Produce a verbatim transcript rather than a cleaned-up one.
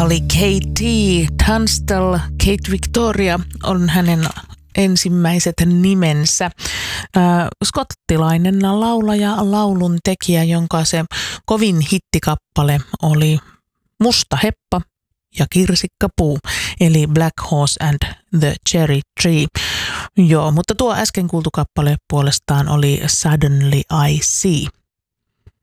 oli Katie Tunstall. Kate Victoria on hänen ensimmäiset nimensä. Äh, skottilainen laulaja, laulun tekijä, jonka se kovin hittikappale oli Musta heppa ja kirsikkapuu, eli Black Horse and the Cherry Tree. Joo, mutta tuo äsken kuultu kappale puolestaan oli Suddenly I See.